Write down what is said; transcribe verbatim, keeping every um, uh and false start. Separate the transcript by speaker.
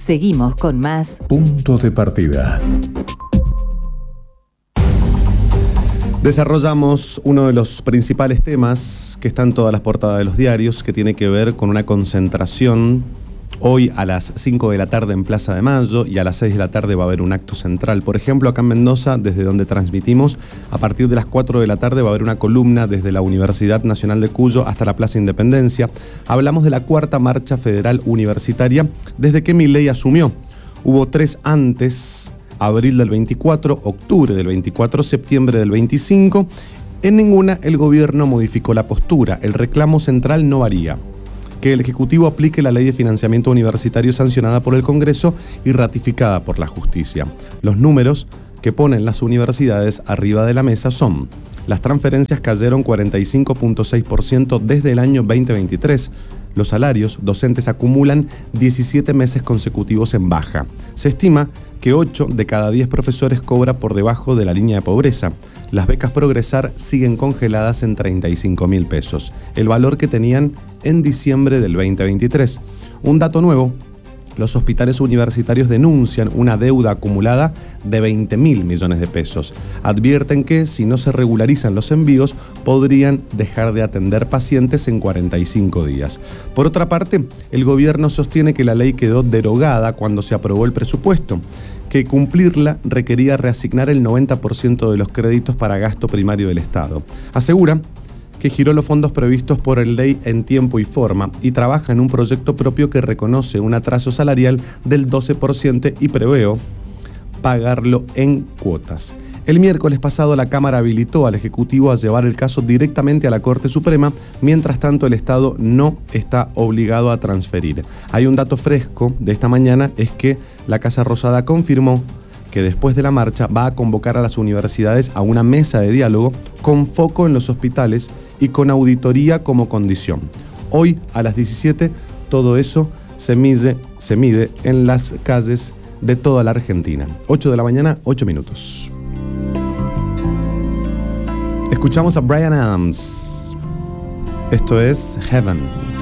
Speaker 1: Seguimos con más
Speaker 2: Punto de Partida.
Speaker 3: Desarrollamos uno de los principales temas que está en todas las portadas de los diarios, que tiene que ver con una concentración. Hoy a las cinco de la tarde en Plaza de Mayo y a las seis de la tarde va a haber un acto central. Por ejemplo, acá en Mendoza, desde donde transmitimos, a partir de las cuatro de la tarde va a haber una columna desde la Universidad Nacional de Cuyo hasta la Plaza Independencia. Hablamos de la cuarta marcha federal universitaria desde que Milei asumió. Hubo tres antes, abril del veinticuatro, octubre del veinticuatro, septiembre del veinticinco. En ninguna el gobierno modificó la postura. El reclamo central no varía: que el Ejecutivo aplique la Ley de Financiamiento Universitario sancionada por el Congreso y ratificada por la Justicia. Los números que ponen las universidades arriba de la mesa son: las transferencias cayeron cuarenta y cinco punto seis por ciento desde el año veinte veintitrés. Los salarios docentes acumulan diecisiete meses consecutivos en baja. Se estima que ocho de cada diez profesores cobra por debajo de la línea de pobreza. Las becas Progresar siguen congeladas en treinta y cinco mil pesos, el valor que tenían en diciembre del veinte veintitrés. Un dato nuevo: los hospitales universitarios denuncian una deuda acumulada de veinte mil millones de pesos. Advierten que, si no se regularizan los envíos, podrían dejar de atender pacientes en cuarenta y cinco días. Por otra parte, el gobierno sostiene que la ley quedó derogada cuando se aprobó el presupuesto, que cumplirla requería reasignar el noventa por ciento de los créditos para gasto primario del Estado. Asegura que giró los fondos previstos por el ley en tiempo y forma y trabaja en un proyecto propio que reconoce un atraso salarial del doce por ciento y prevé pagarlo en cuotas. El miércoles pasado la Cámara habilitó al Ejecutivo a llevar el caso directamente a la Corte Suprema. Mientras tanto, el Estado no está obligado a transferir. Hay un dato fresco de esta mañana: es que la Casa Rosada confirmó que después de la marcha va a convocar a las universidades a una mesa de diálogo con foco en los hospitales y con auditoría como condición. Hoy a las diecisiete todo eso se mide, se mide en las calles de toda la Argentina. ocho de la mañana, ocho minutos. Escuchamos a Bryan Adams. Esto es Heaven.